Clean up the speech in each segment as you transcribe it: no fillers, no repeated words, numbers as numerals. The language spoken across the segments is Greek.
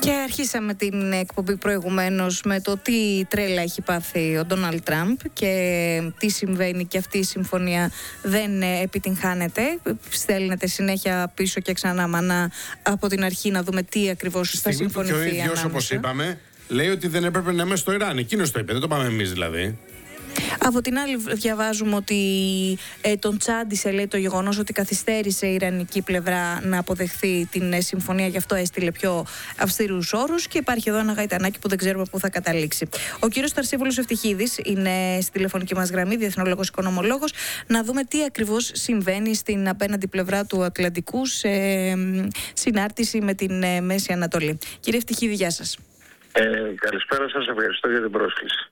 Και αρχίσαμε την εκπομπή προηγουμένως με το τι τρέλα έχει πάθει ο Ντόναλντ Τραμπ και τι συμβαίνει, και αυτή η συμφωνία δεν επιτυγχάνεται. Στέλνεται συνέχεια πίσω και ξανά μανά από την αρχή να δούμε τι ακριβώς θα συμφωνηθεί. Και ο ίδιος, όπως είπαμε, λέει ότι δεν έπρεπε να είμαι στο Ιράν. Εκείνος το είπε, δεν το πάμε εμείς δηλαδή. Από την άλλη διαβάζουμε ότι τον τσάντισε, λέει, το γεγονός ότι καθυστέρησε η ιρανική πλευρά να αποδεχθεί την συμφωνία, γι' αυτό έστειλε πιο αυστηρούς όρους και υπάρχει εδώ ένα γαϊτανάκι που δεν ξέρουμε πού θα καταλήξει. Ο κύριος Σταρσίβουλος Ευτυχίδης είναι στη τηλεφωνική μας γραμμή, διεθνολόγος, οικονομολόγος, να δούμε τι ακριβώς συμβαίνει στην απέναντι πλευρά του Ατλαντικού σε συνάρτηση με την Μέση Ανατολή. Κύριε Ευτυχίδη, γεια σας. Καλησπέρα σας, ευχαριστώ για την πρόσκληση.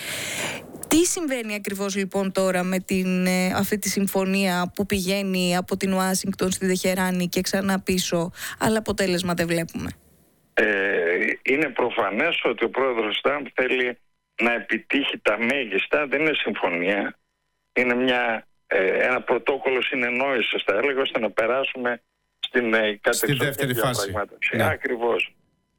Τι συμβαίνει ακριβώς λοιπόν τώρα με αυτή τη συμφωνία που πηγαίνει από την Ουάσιγκτον στη Τεχεράνη και ξανά πίσω, αλλά αποτέλεσμα δεν βλέπουμε? Είναι προφανές ότι ο πρόεδρος Τραμπ θέλει να επιτύχει τα μέγιστα. Δεν είναι συμφωνία. Είναι ένα πρωτόκολλο συνεννόησης, θα έλεγα, ώστε να περάσουμε στη δεύτερη φάση. Ναι. Ακριβώς.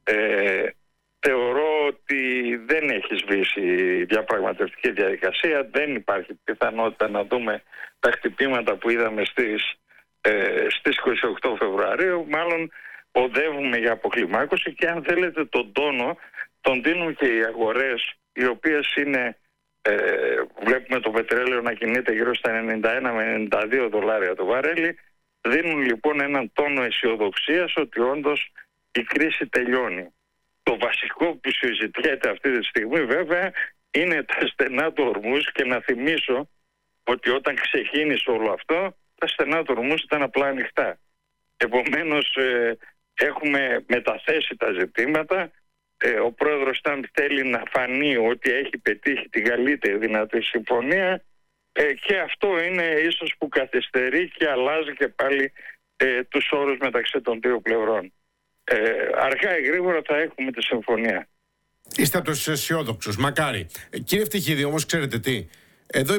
Θεωρώ ότι δεν έχει σβήσει η διαπραγματευτική διαδικασία. Δεν υπάρχει πιθανότητα να δούμε τα χτυπήματα που είδαμε στις 28 Φεβρουαρίου. Μάλλον οδεύουμε για αποκλιμάκωση και, αν θέλετε, τον τόνο τον δίνουν και οι αγορές, οι οποίες είναι, βλέπουμε το πετρέλαιο να κινείται γύρω στα 91 με 92 δολάρια το βαρέλι. Δίνουν λοιπόν έναν τόνο αισιοδοξίας ότι όντως η κρίση τελειώνει. Το βασικό που συζητιέται αυτή τη στιγμή βέβαια είναι τα στενά του Ορμούζ, και να θυμίσω ότι όταν ξεκίνησε όλο αυτό τα στενά του Ορμούζ ήταν απλά ανοιχτά. Επομένως έχουμε μεταθέσει τα ζητήματα. Ο πρόεδρος Τραμπ θέλει να φανεί ότι έχει πετύχει την καλύτερη δυνατή συμφωνία και αυτό είναι ίσως που καθυστερεί και αλλάζει και πάλι τους όρους μεταξύ των δύο πλευρών. Αργά ή γρήγορα θα έχουμε τη συμφωνία. Είστε από τους αισιόδοξους, μακάρι. Κύριε Ευτυχίδη, όμως ξέρετε τι, εδώ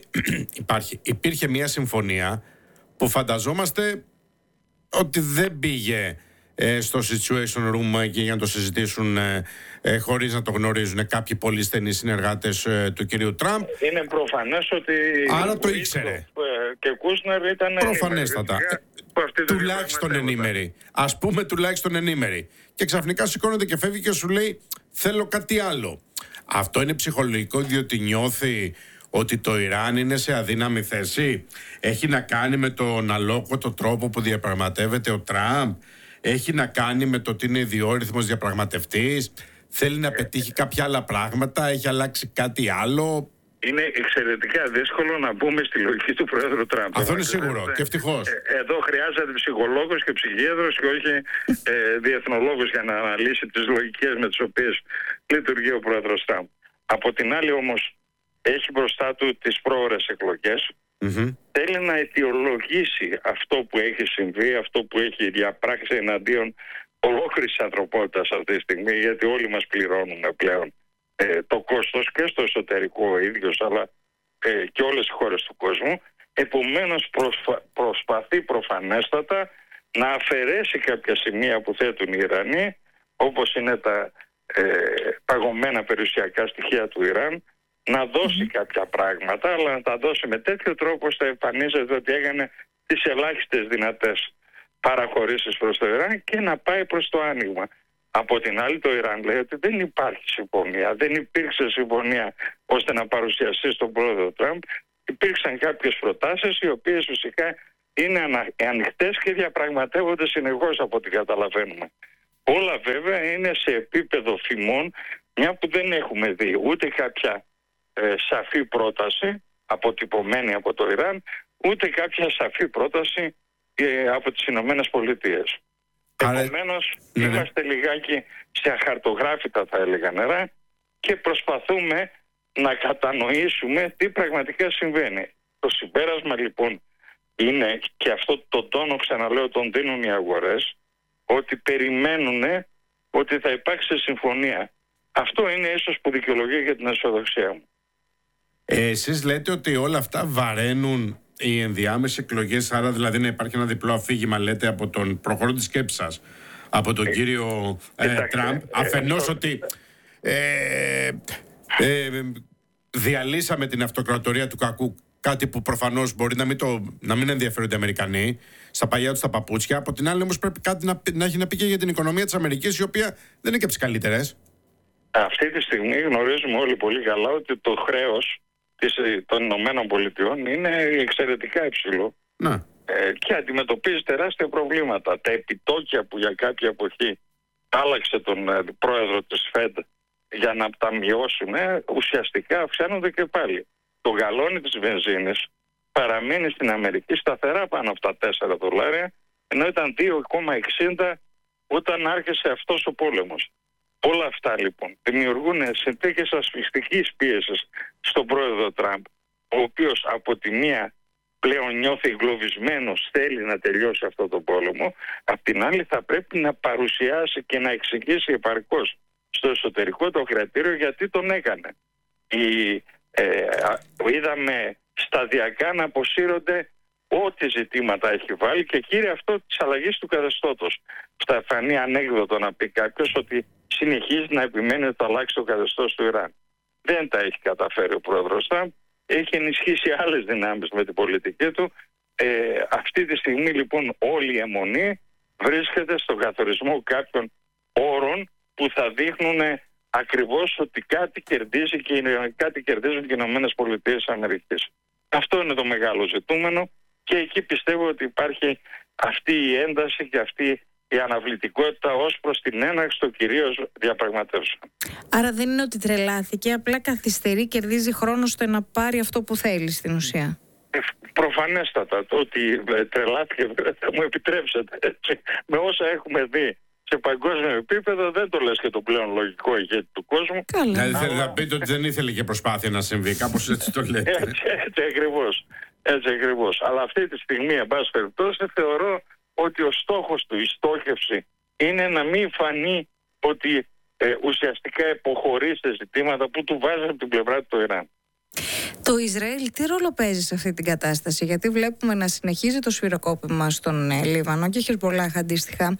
υπήρχε μια συμφωνία που φανταζόμαστε ότι δεν πήγε στο situation room και για να το συζητήσουν χωρίς να το γνωρίζουν κάποιοι πολύ στενοί συνεργάτες του κυρίου Τραμπ. Είναι προφανές ότι... Άρα το ήξερε. Και Κούσνερ ήταν... Προφανέστατα. Τουλάχιστον ενήμεροι. Ας πούμε τουλάχιστον ενήμεροι. Και ξαφνικά σηκώνεται και φεύγει και σου λέει θέλω κάτι άλλο. Αυτό είναι ψυχολογικό, διότι νιώθει ότι το Ιράν είναι σε αδύναμη θέση. Έχει να κάνει με τον αλόκοτο τρόπο που διαπραγματεύεται ο Τραμπ. Έχει να κάνει με το ότι είναι ιδιόρυθμος διαπραγματευτής. Θέλει να πετύχει κάποια άλλα πράγματα. Έχει αλλάξει κάτι άλλο. Είναι εξαιρετικά δύσκολο να μπούμε στη λογική του Πρόεδρου Τραμπ. Αυτό είναι σίγουρο και ευτυχώς. Εδώ χρειάζεται ψυχολόγος και ψυχίατρος και όχι διεθνολόγος για να αναλύσει τις λογικές με τις οποίες λειτουργεί ο Πρόεδρος Τραμπ. Από την άλλη όμως έχει μπροστά του τις πρόωρες εκλογές. Θέλει να αιτιολογήσει αυτό που έχει συμβεί, αυτό που έχει διαπράξει εναντίον ολόκληρης ανθρωπότητας αυτή τη στιγμή, γιατί όλοι μας πληρώνουμε πλέον το κόστος και στο εσωτερικό ο ίδιος, αλλά και όλες οι χώρες του κόσμου. Επομένως προσπαθεί προφανέστατα να αφαιρέσει κάποια σημεία που θέτουν οι Ιρανοί, όπως είναι τα παγωμένα περιουσιακά στοιχεία του Ιράν, να δώσει κάποια πράγματα, αλλά να τα δώσει με τέτοιο τρόπο ώστε εμφανίζεται ότι έκανε τις ελάχιστες δυνατές παραχωρήσεις προς το Ιράν και να πάει προς το άνοιγμα. Από την άλλη το Ιράν λέει ότι δεν υπάρχει συμφωνία, δεν υπήρξε συμφωνία ώστε να παρουσιαστεί στον πρόεδρο Τραμπ. Υπήρξαν κάποιες προτάσεις οι οποίες ουσιαστικά είναι ανοιχτές και διαπραγματεύονται συνεχώς από ό,τι καταλαβαίνουμε. Όλα βέβαια είναι σε επίπεδο φημών, μια που δεν έχουμε δει ούτε κάποια σαφή πρόταση αποτυπωμένη από το Ιράν, ούτε κάποια σαφή πρόταση από τις Ηνωμένες Πολιτείες. Επομένως είμαστε λιγάκι σε αχαρτογράφητα, θα έλεγα, νερά και προσπαθούμε να κατανοήσουμε τι πραγματικά συμβαίνει. Το συμπέρασμα λοιπόν είναι, και αυτό το τόνο ξαναλέω τον δίνουν οι αγορές, ότι περιμένουν ότι θα υπάρξει συμφωνία. Αυτό είναι ίσως που δικαιολογεί για την αισιοδοξία μου. Εσείς λέτε ότι όλα αυτά βαραίνουν οι ενδιάμεσες εκλογές, άρα δηλαδή να υπάρχει ένα διπλό αφήγημα, λέτε, από τον προχωρώ τη σκέψη σας, από τον κύριο Τραμπ. Αφενός ότι διαλύσαμε την αυτοκρατορία του κακού, κάτι που προφανώς μπορεί να μην ενδιαφέρονται οι Αμερικανοί στα παλιά τους τα παπούτσια. Από την άλλη όμως πρέπει κάτι να έχει να πει και για την οικονομία της Αμερικής, η οποία δεν είναι και από τις καλύτερες. Αυτή τη στιγμή γνωρίζουμε όλοι πολύ καλά ότι το χρέος των Ηνωμένων Πολιτειών είναι εξαιρετικά υψηλό. Να. Και αντιμετωπίζει τεράστια προβλήματα. Τα επιτόκια που για κάποια εποχή άλλαξε τον πρόεδρο της Fed για να τα μειώσουν, ουσιαστικά αυξάνονται και πάλι. Το γαλόνι της βενζίνης παραμένει στην Αμερική σταθερά πάνω από τα $4, ενώ ήταν 2,60 όταν άρχισε αυτός ο πόλεμος. Όλα αυτά λοιπόν δημιουργούν συνθήκες ασφυκτικής πίεσης στον πρόεδρο Τραμπ, ο οποίος από τη μία πλέον νιώθει εγκλωβισμένος, θέλει να τελειώσει αυτό το πόλεμο, απ' την άλλη θα πρέπει να παρουσιάσει και να εξηγήσει επαρκώς στο εσωτερικό το κρατήριο γιατί τον έκανε. Είδαμε σταδιακά να αποσύρονται ό,τι ζητήματα έχει βάλει και κύριε αυτό της αλλαγής του καθεστώτος. Θα φανεί ανέκδοτο να πει κάποιος ότι συνεχίζει να επιμένει ότι θα αλλάξει το καθεστώς του Ιράν. Δεν τα έχει καταφέρει ο πρόεδρος Τραμπ. Έχει ενισχύσει άλλες δυνάμεις με την πολιτική του. Αυτή τη στιγμή λοιπόν όλη η αιμονή βρίσκεται στον καθορισμό κάποιων όρων που θα δείχνουν ακριβώς ότι κάτι κερδίζουν και οι Ηνωμένες Πολιτείες Αμερικής. Αυτό είναι το μεγάλο ζητούμενο και εκεί πιστεύω ότι υπάρχει αυτή η ένταση και αυτή η αναβλητικότητα ως προς την έναρξη των κυρίως διαπραγματεύσεων. Άρα δεν είναι ότι τρελάθηκε, απλά καθυστερεί, κερδίζει χρόνο ώστε να πάρει αυτό που θέλει στην ουσία. Προφανέστατα το ότι τρελάθηκε, θα μου επιτρέψετε, έτσι, με όσα έχουμε δει σε παγκόσμιο επίπεδο, δεν το λες και το πλέον λογικό ηγέτη του κόσμου. Δηλαδή θέλει να πείτε ότι δεν ήθελε και προσπάθεια να συμβεί, κάπως έτσι το λέτε. Έτσι ακριβώς. Αλλά αυτή τη στιγμή, εν πάση περιπτώσει, θεωρώ ότι ο στόχος του, η στόχευση, είναι να μην φανεί ότι ουσιαστικά υποχωρεί σε ζητήματα που του βάζει από την πλευρά του το Ιράν. Το Ισραήλ τι ρόλο παίζει σε αυτή την κατάσταση? Γιατί βλέπουμε να συνεχίζει το σφυροκόπημα στον Λίβανο και Χεσμπολάχ αντίστοιχα.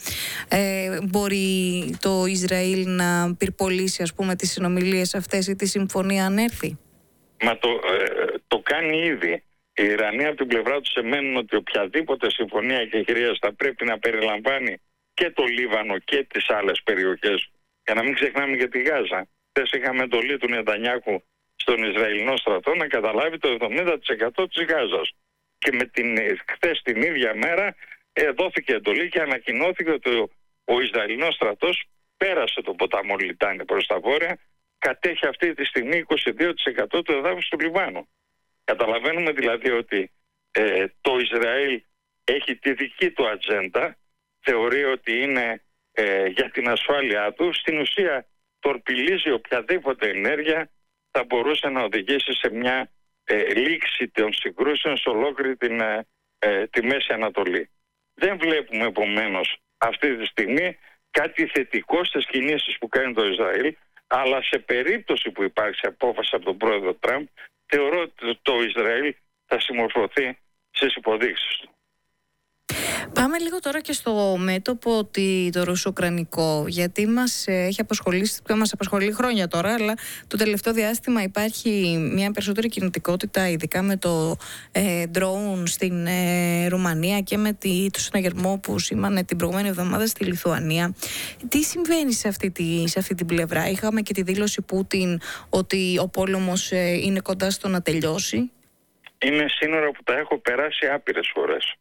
Μπορεί το Ισραήλ να πυρπολίσει, ας πούμε, τις συνομιλίες αυτές ή τη συμφωνία αν έρθει? Μα το κάνει ήδη. Οι Ιρανοί από την πλευρά τους εμένουν ότι οποιαδήποτε συμφωνία και κυρίας θα πρέπει να περιλαμβάνει και το Λίβανο και τις άλλες περιοχές. Για να μην ξεχνάμε και τη Γάζα. Χθες είχαμε εντολή του Νετανιάχου στον Ισραηλινό στρατό να καταλάβει το 70% της Γάζας. Και χθες την ίδια μέρα δόθηκε εντολή και ανακοινώθηκε ότι ο Ισραηλινός στρατός πέρασε τον ποταμό Λιτάνη προς τα βόρεια, κατέχει αυτή τη στιγμή 22% του εδάφους του Λιβάνου. Καταλαβαίνουμε δηλαδή ότι το Ισραήλ έχει τη δική του ατζέντα, θεωρεί ότι είναι για την ασφάλειά του, στην ουσία τορπιλίζει οποιαδήποτε ενέργεια θα μπορούσε να οδηγήσει σε μια λήξη των συγκρούσεων σε ολόκληρη τη Μέση Ανατολή. Δεν βλέπουμε επομένως αυτή τη στιγμή κάτι θετικό στις κινήσεις που κάνει το Ισραήλ, αλλά σε περίπτωση που υπάρξει απόφαση από τον πρόεδρο Τραμπ, θεωρώ ότι το Ισραήλ θα συμμορφωθεί στις υποδείξεις του. Πάμε λίγο τώρα και στο μέτωπο το ρωσο-ουκρανικό, γιατί μας έχει απασχολήσει, μας απασχολεί χρόνια τώρα, αλλά το τελευταίο διάστημα υπάρχει μια περισσότερη κινητικότητα, ειδικά με το drone στην Ρουμανία και με το συναγερμό που σήμανε την προηγούμενη εβδομάδα στη Λιθουανία. Τι συμβαίνει σε αυτή την πλευρά? Είχαμε και τη δήλωση Πούτιν ότι ο πόλεμος είναι κοντά στο να τελειώσει. Είναι σύνορα που τα έχω περάσει άπειρες φορές.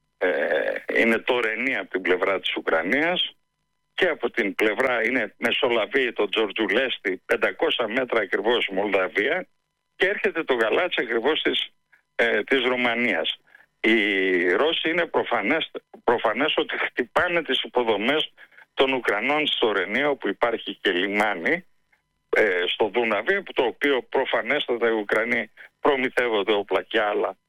Είναι τωρινή από την πλευρά της Ουκρανίας και από την πλευρά είναι μεσολαβεί το Τζορτζουλέστι 500 μέτρα ακριβώς Μολδαβία και έρχεται το γαλάτσι ακριβώς της Ρουμανίας. Οι Ρώσοι είναι προφανές ότι χτυπάνε τις υποδομές των Ουκρανών στο Ρενίο, όπου υπάρχει και λιμάνι στο Δούναβι, το οποίο προφανέστατα οι Ουκρανοί προμηθεύονται όπλα και άλλα.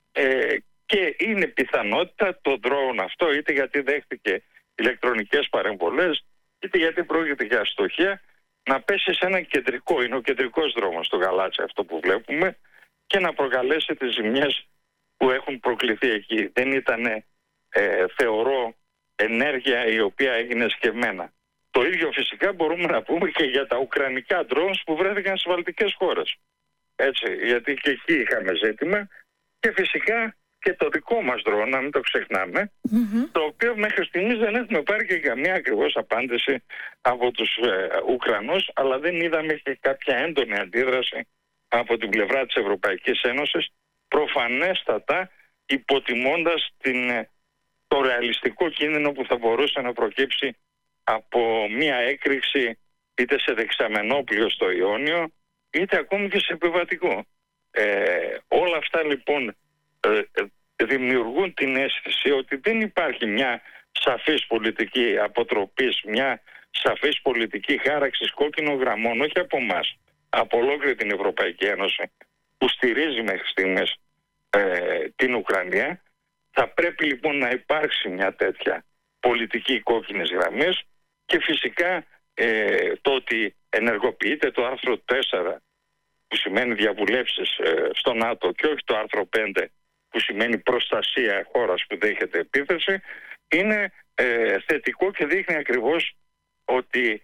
Και είναι πιθανότητα το drone αυτό, είτε γιατί δέχτηκε ηλεκτρονικές παρεμβολές, είτε γιατί πρόκειται για αστοχία, να πέσει σε ένα κεντρικό, είναι ο κεντρικός δρόμος στο γαλάτσι αυτό που βλέπουμε, και να προκαλέσει τις ζημιές που έχουν προκληθεί εκεί. Δεν ήταν, θεωρώ, ενέργεια η οποία έγινε σκεμμένα. Το ίδιο φυσικά μπορούμε να πούμε και για τα ουκρανικά drones που βρέθηκαν στις βαλτικές χώρες. Έτσι, γιατί και εκεί είχαμε ζήτημα και φυσικά και το δικό μας drone, να μην το ξεχνάμε, το οποίο μέχρι στιγμής δεν έχουμε πάρει και καμία ακριβώς απάντηση από τους Ουκρανούς, αλλά δεν είδαμε και κάποια έντονη αντίδραση από την πλευρά της Ευρωπαϊκής Ένωσης, προφανέστατα υποτιμώντας το ρεαλιστικό κίνδυνο που θα μπορούσε να προκύψει από μια έκρηξη είτε σε δεξαμενόπλιο στο Ιόνιο, είτε ακόμη και σε επιβατικό. Όλα αυτά λοιπόν δημιουργούν την αίσθηση ότι δεν υπάρχει μια σαφής πολιτική αποτροπής, μια σαφής πολιτική χάραξης κόκκινων γραμμών, όχι από εμάς, από ολόκληρη την Ευρωπαϊκή Ένωση που στηρίζει μέχρι στιγμής την Ουκρανία. Θα πρέπει λοιπόν να υπάρξει μια τέτοια πολιτική κόκκινης γραμμής και φυσικά το ότι ενεργοποιείται το άρθρο 4 που σημαίνει διαβουλεύσεις στο ΝΑΤΟ και όχι το άρθρο 5 που σημαίνει προστασία χώρας που δέχεται επίθεση είναι θετικό και δείχνει ακριβώς ότι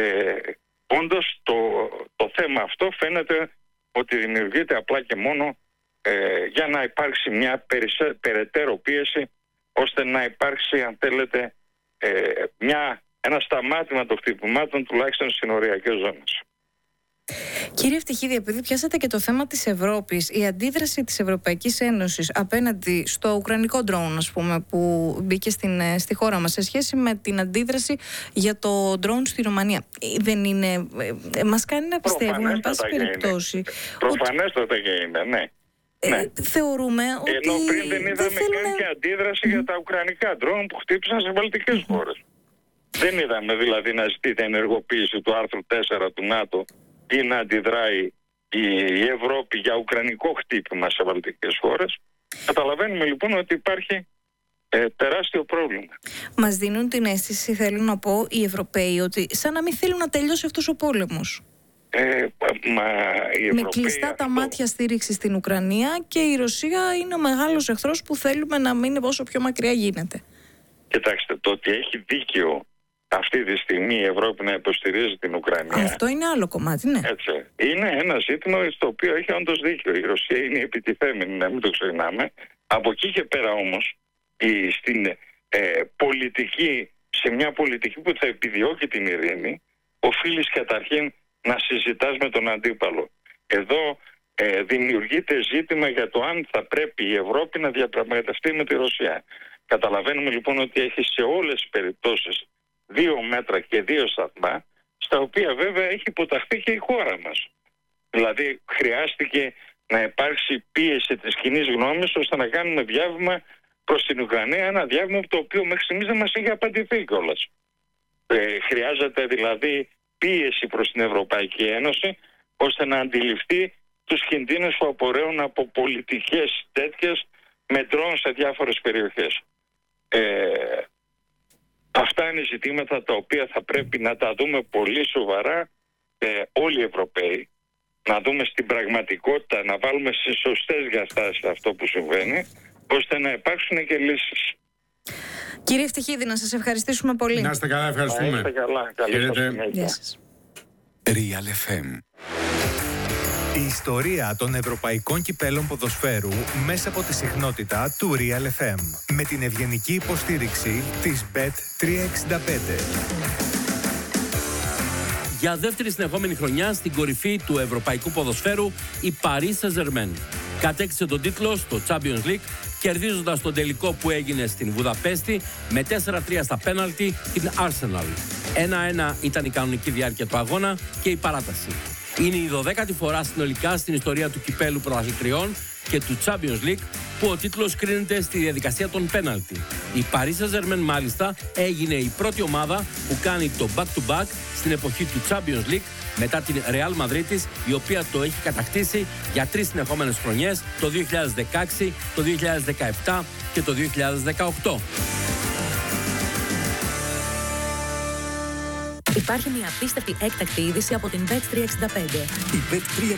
όντως το θέμα αυτό φαίνεται ότι δημιουργείται απλά και μόνο για να υπάρξει μια περαιτέρω πίεση ώστε να υπάρξει, αν θέλετε, ένα σταμάτημα των χτυπημάτων τουλάχιστον στις συνοριακές ζώνες. Κύριε Ευτυχίδη, επειδή πιάσατε και το θέμα της Ευρώπης, η αντίδραση της Ευρωπαϊκής Ένωσης απέναντι στο ουκρανικό ντρόουν, ας πούμε, που μπήκε στη χώρα μας, σε σχέση με την αντίδραση για το ντρόουν στη Ρουμανία, δεν είναι, μας κάνει να πιστεύουμε, εν πάση περιπτώσει. Προφανέστατα και είναι, ναι. Θεωρούμε ότι. Ενώ πριν δεν είδαμε καν και αντίδραση για τα ουκρανικά ντρόουν που χτύπησαν σε βαλτικές χώρες. Δεν είδαμε δηλαδή να ζητείται ενεργοποίηση του άρθρου 4 του ΝΑΤΟ ή να αντιδράει η Ευρώπη για ουκρανικό χτύπημα σε βαλτικές χώρες. Καταλαβαίνουμε λοιπόν ότι υπάρχει τεράστιο πρόβλημα. Μας δίνουν την αίσθηση, θέλω να πω, οι Ευρωπαίοι ότι σαν να μην θέλουν να τελειώσει αυτός ο πόλεμος. Με κλειστά τα μάτια στήριξη στην Ουκρανία και η Ρωσία είναι ο μεγάλος εχθρός που θέλουμε να μείνει όσο πιο μακριά γίνεται. Κοιτάξτε, το ότι έχει δίκιο αυτή τη στιγμή η Ευρώπη να υποστηρίζει την Ουκρανία. Αυτό είναι άλλο κομμάτι, ναι. Έτσι, είναι ένα ζήτημα στο οποίο έχει όντως δίκιο. Η Ρωσία είναι επιτιθέμενη, να μην το ξεχνάμε. Από εκεί και πέρα όμως, στην πολιτική, σε μια πολιτική που θα επιδιώκει την ειρήνη, οφείλεις καταρχήν να συζητάς με τον αντίπαλο. Εδώ δημιουργείται ζήτημα για το αν θα πρέπει η Ευρώπη να διαπραγματευτεί με τη Ρωσία. Καταλαβαίνουμε λοιπόν ότι έχει σε όλες τις περιπτώσεις 2 μέτρα και 2 σταθμά, στα οποία βέβαια έχει υποταχθεί και η χώρα μας. Δηλαδή χρειάστηκε να υπάρξει πίεση της κοινής γνώμης ώστε να κάνουμε διάβημα προς την Ουκρανία, ένα διάβημα το οποίο μέχρι στιγμής δεν μας είχε απαντηθεί κιόλας. Χρειάζεται δηλαδή πίεση προς την Ευρωπαϊκή Ένωση ώστε να αντιληφθεί τους κινδύνους που απορρέουν από πολιτικές τέτοιες με ντρόουν σε διάφορες περιοχές. Αυτά είναι ζητήματα τα οποία θα πρέπει να τα δούμε πολύ σοβαρά όλοι οι Ευρωπαίοι, να δούμε στην πραγματικότητα, να βάλουμε στις σωστές διαστάσεις αυτό που συμβαίνει, ώστε να υπάρξουν και λύσεις. Κύριε Ευτυχίδη, να σας ευχαριστήσουμε πολύ. Να είστε καλά, ευχαριστούμε. Να είστε καλά, καλή σας συνέχεια. Real FM. Η ιστορία των ευρωπαϊκών κυπέλων ποδοσφαίρου μέσα από τη συχνότητα του Real FM. Με την ευγενική υποστήριξη της Bet365. Για δεύτερη συνεχόμενη χρονιά στην κορυφή του ευρωπαϊκού ποδοσφαίρου, η Paris Saint-Germain κατέκτησε τον τίτλο στο Champions League, κερδίζοντας τον τελικό που έγινε στην Βουδαπέστη με 4-3 στα πέναλτι την Arsenal. 1-1 ήταν η κανονική διάρκεια του αγώνα και η παράταση. Είναι η 12η φορά συνολικά στην ιστορία του κυπέλου πρωταθλητριών και του Champions League που ο τίτλος κρίνεται στη διαδικασία των πέναλτι. Η Paris Saint-Germain μάλιστα έγινε η πρώτη ομάδα που κάνει το back-to-back στην εποχή του Champions League μετά την Real Madrid, η οποία το έχει κατακτήσει για 3 συνεχόμενες χρονιές, το 2016, το 2017 και το 2018. Υπάρχει μια απίστευτη έκτακτη είδηση από την Bet365. Η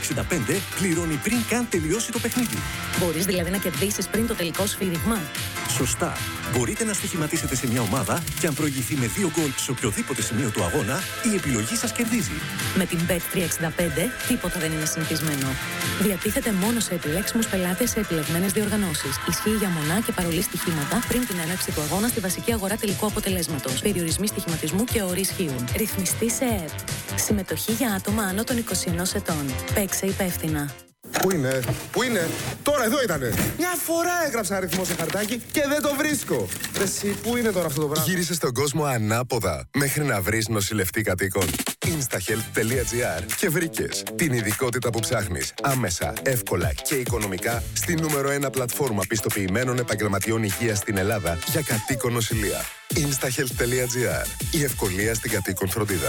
Bet365 πληρώνει πριν καν τελειώσει το παιχνίδι. Μπορείς δηλαδή να κερδίσεις πριν το τελικό σφύριγμα. Σωστά. Μπορείτε να στοιχηματίσετε σε μια ομάδα και αν προηγηθεί με 2 γκολ σε οποιοδήποτε σημείο του αγώνα, η επιλογή σας κερδίζει. Με την Bet365 τίποτα δεν είναι συνηθισμένο. Διατίθεται μόνο σε επιλέξιμους πελάτες σε επιλεγμένες διοργανώσεις. Ισχύει για μονά και παρολί στοιχήματα πριν την έναρξη του αγώνα στη βασική αγορά τελικού αποτελέσματος. Περιορισμοί στοιχηματισμού και όροι ισχύουν. Ρυθμιστή σε ΕΕΠ. Συμμετοχή για άτομα άνω των 21 ετών. Παίξε υπεύθυνα. Πού είναι, τώρα εδώ ήτανε. Μια φορά έγραψα αριθμό σε χαρτάκι και δεν το βρίσκω. Εσύ, πού είναι τώρα αυτό το πράγμα? Γύρισε στον κόσμο ανάποδα μέχρι να βρεις νοσηλευτή κατοίκων. Instahealth.gr και βρήκες την ειδικότητα που ψάχνεις άμεσα, εύκολα και οικονομικά στη νούμερο 1 πλατφόρμα πιστοποιημένων επαγγελματιών υγείας στην Ελλάδα για κατοίκον νοσηλεία. Instahealth.gr. Η ευκολία στην κατοίκον φροντίδα.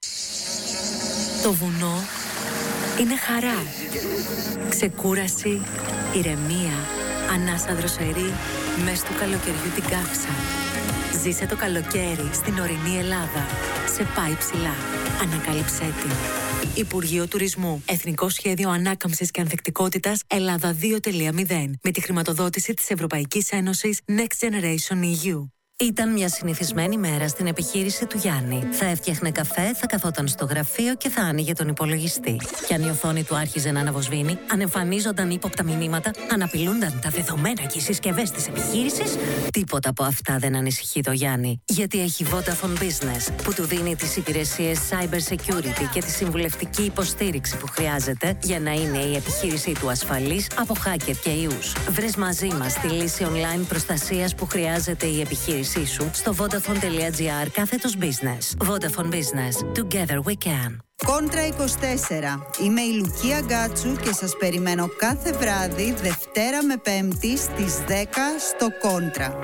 Το βουνό είναι χαρά, ξεκούραση, ηρεμία, ανάσα δροσερή, μες του καλοκαιριού την κάψα. Ζήσε το καλοκαίρι στην ορεινή Ελλάδα. Σε πάει ψηλά. Ανακάλυψέ την. Υπουργείο Τουρισμού. Εθνικό Σχέδιο Ανάκαμψης και Ανθεκτικότητας Ελλάδα 2.0. Με τη χρηματοδότηση της Ευρωπαϊκής Ένωσης Next Generation EU. Ήταν μια συνηθισμένη μέρα στην επιχείρηση του Γιάννη. Θα έφτιαχνε καφέ, θα καθόταν στο γραφείο και θα άνοιγε τον υπολογιστή. Και αν η οθόνη του άρχιζε να αναβοσβήνει, αν εμφανίζονταν ύποπτα μηνύματα, αν απειλούνταν τα δεδομένα και οι συσκευές της επιχείρησης, τίποτα από αυτά δεν ανησυχεί το Γιάννη. Γιατί έχει Vodafone Business, που του δίνει τις υπηρεσίες Cyber Security και τη συμβουλευτική υποστήριξη που χρειάζεται για να είναι η επιχείρησή του ασφαλής από hacker και ιούς. Βρες μαζί μας τη λύση online προστασίας που χρειάζεται η επιχείρηση σου στο vodafone.gr/business. Vodafone Business. Together we can. Κόντρα 24. Είμαι η Λουκία Γκάτσου και σας περιμένω κάθε βράδυ Δευτέρα με Πέμπτη στις 10 στο Κόντρα.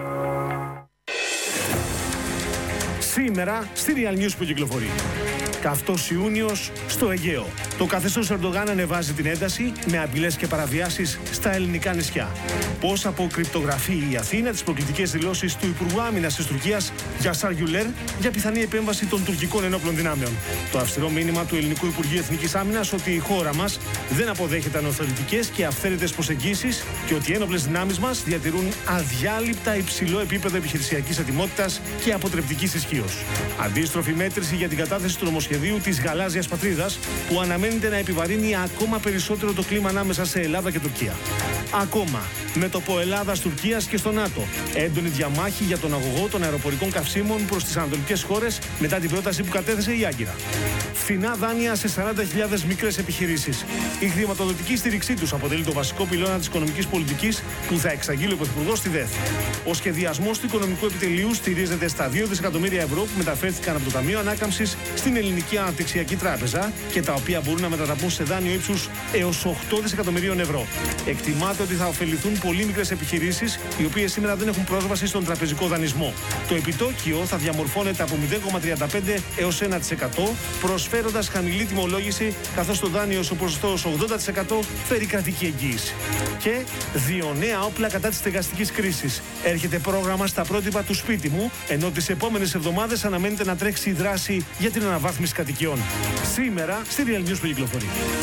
Σήμερα στη Real News που κυκλοφορεί. Καυτός Ιούνιος στο Αιγαίο. Το καθεστώς Ερντογάν ανεβάζει την ένταση με απειλές και παραβιάσεις στα ελληνικά νησιά. Πώς αποκρυπτογραφεί η Αθήνα τις προκλητικές δηλώσεις του Υπουργού Άμυνας της Τουρκίας Γιασάρ Γιουλέρ για πιθανή επέμβαση των τουρκικών ενόπλων δυνάμεων. Το αυστηρό μήνυμα του Ελληνικού Υπουργείου Εθνικής Άμυνας ότι η χώρα μας δεν αποδέχεται ανοθωρητικές και αυθαίρετες προσεγγίσεις και ότι οι ένοπλες δυνάμεις μας διατηρούν αδιάλειπτα υψηλό επίπεδο επιχειρησιακής ετοιμότητας και αποτρεπτικής ισχύως. Αντίστροφη μέτρηση για την κατάθεση του νομοσχεδίου της γαλάζιας πατρίδας που αναμένεται να επιβαρύνει ακόμα περισσότερο το κλίμα ανάμεσα σε Ελλάδα και Τουρκία. Ακόμα, μέτωπο Ελλάδας-Τουρκίας και στο ΝΑΤΟ. Έντονη διαμάχη για τον αγωγό των αεροπορικών καυσίμων προς τις ανατολικές χώρες μετά την πρόταση που κατέθεσε η Άγκυρα. Φθηνά δάνεια σε 40.000 μικρές επιχειρήσεις. Η χρηματοδοτική στήριξή τους αποτελεί το βασικό πυλώνα της οικονομικής πολιτικής που θα εξαγγείλει ο Πρωθυπουργός στη ΔΕΘ. Ο σχεδιασμός του οικονομικού επιτελείου στηρίζεται στα 2 δισεκατομμύρια ευρώ που μεταφέρθηκαν από το Ταμείο Ανάκαμψης στην Ελληνική Αναπτυξιακή Τράπεζα και τα οποία μπορούν να μετατραπούν σε δάνειο ύψους έως 8 δισεκατομμυρίων ευρώ. Εκτιμάται ότι θα ωφεληθούν πολύ μικρές επιχειρήσεις, οι οποίες σήμερα δεν έχουν πρόσβαση στον τραπεζικό δανεισμό. Το επιτόκιο θα διαμορφώνεται από 0,35 έως 1%, προσφέροντας χαμηλή τιμολόγηση, καθώς το δάνειο στο ποσοστό 80% φέρει κρατική εγγύηση. Και 2 νέα όπλα κατά της στεγαστικής κρίσης. Έρχεται πρόγραμμα στα πρότυπα του σπίτι μου, ενώ τις επόμενες εβδομάδες αναμένεται να τρέξει η δράση για την αναβάθμιση κατοικιών. Σήμερα στη Real News που κυκλοφορεί.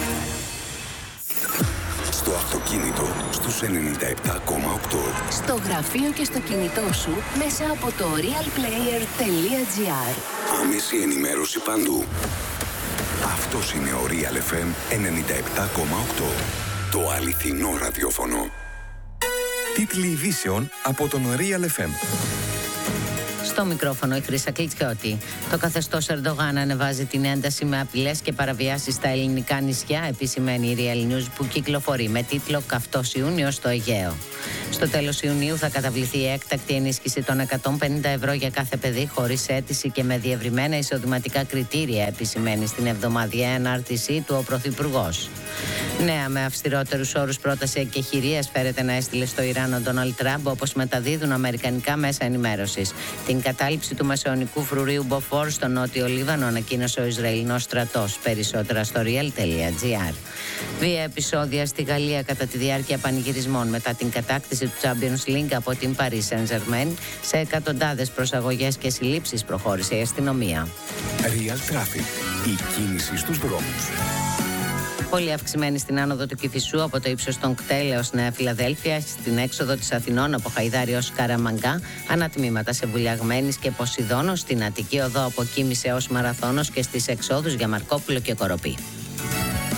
Στο αυτοκίνητο στους 97,8. Στο γραφείο και στο κινητό σου μέσα από το realplayer.gr. Άμεση ενημέρωση παντού. Αυτός είναι ο Real FM 97,8. Το αληθινό ραδιόφωνο. Τίτλοι ειδήσεων από τον Real FM. Στο μικρόφωνο η Χρύσα Κλιτσιώτη. Το καθεστώς Ερντογάν ανεβάζει την ένταση με απειλές και παραβιάσεις στα ελληνικά νησιά, επισημαίνει η Real News που κυκλοφορεί με τίτλο «Καυτός Ιούνιος στο Αιγαίο». Στο τέλος Ιουνίου θα καταβληθεί η έκτακτη ενίσχυση των 150 ευρώ για κάθε παιδί χωρίς αίτηση και με διευρυμένα εισοδηματικά κριτήρια, επισημαίνει στην εβδομαδιαία ανάρτησή του ο Πρωθυπουργός. Νέα με αυστηρότερους όρους πρόταση εκεχηρίας φέρεται να έστειλε στο Ιράν ο Ντόναλντ Τραμπ, όπως μεταδίδουν αμερικανικά μέσα ενημέρωσης. Την κατάληψη του μεσαιωνικού φρουρίου Μποφόρ στο νότιο Λίβανο ανακοίνωσε ο Ισραηλινός στρατός. Περισσότερα στο real.gr. Βία επεισόδια στη Γαλλία κατά τη διάρκεια πανηγυρισμών μετά την κατάκτηση του Champions League από την Paris Saint-Germain. Σε εκατοντάδες προσαγωγές και συλλήψεις προχώρησε η αστυνομία. Real Traffic. Η κίνηση στους δρόμους. Πολύ αυξημένη στην άνοδο του Κηφισού από το ύψος των κτέλ έως Νέα Φιλαδέλφια, στην έξοδο της Αθηνών από Χαϊδάρι ως Καραμαγκά, ανατμήματα σε Βουλιαγμένης και Ποσειδώνος, στην Αττική οδό από Κίμης έως Μαραθώνος και στις εξόδους για Μαρκόπουλο και Κοροπή.